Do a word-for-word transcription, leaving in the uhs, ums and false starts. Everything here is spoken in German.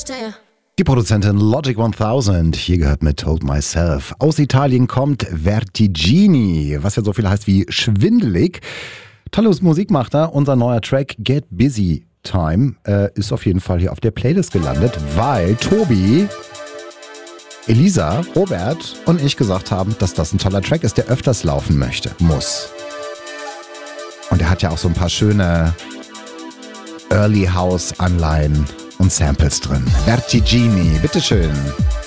verstehe. Die Produzentin Logic tausend, hier gehört mit Told Myself. Aus Italien kommt Vertigini, was ja so viel heißt wie schwindelig. Tolles Musik macht er. Unser neuer Track Get Busy Time äh, ist auf jeden Fall hier auf der Playlist gelandet, weil Tobi, Elisa, Robert und ich gesagt haben, dass das ein toller Track ist, der öfters laufen möchte, muss. Und er hat ja auch so ein paar schöne Early House Anleihen und Samples drin. Vertigini, bitteschön.